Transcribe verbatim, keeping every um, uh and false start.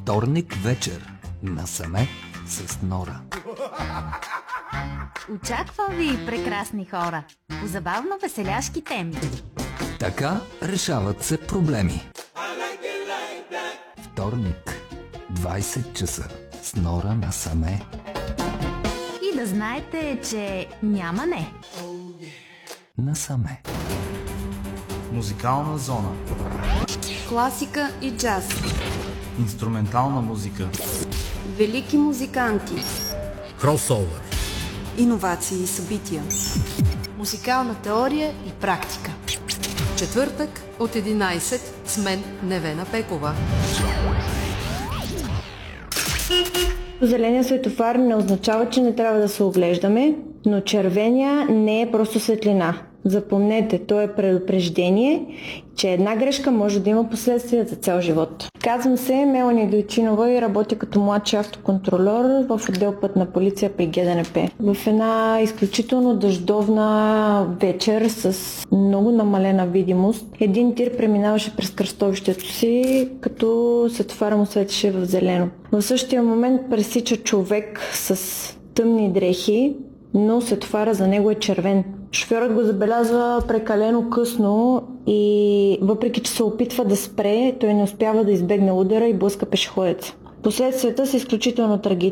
Вторник вечер насаме с Нора. Очаквам ви, прекрасни хора, по забавно-веселяшки теми. Така решават се проблеми. Вторник, двайсет часа с Нора насаме. И да знаете, че няма не. Насаме. Музикална зона. Класика и джаз. Инструментална музика. Велики музиканти. Кросовър. Иновации и събития. Музикална теория и практика. Четвъртък от единайсет с мен Невена Пекова. Зеления светофар не означава, че не трябва да се оглеждаме, но червения не е просто светлина. Запомнете, то е предупреждение, че една грешка може да има последствия за цял живот. Казвам се Мелани Дойчинова и работя като младши автоконтролер в отдел Пътна полиция при Ге Де Ен Пе. В една изключително дъждовна вечер с много намалена видимост, един тир преминаваше през кръстовището си, като светофара му светеше в зелено. В същия момент пресича човек с тъмни дрехи, но светофара за него е червен. Шофьорът го забелязва прекалено късно и въпреки че се опитва да спре, той не успява да избегне удара и блъска пешеходеца. Последствията са изключително трагични.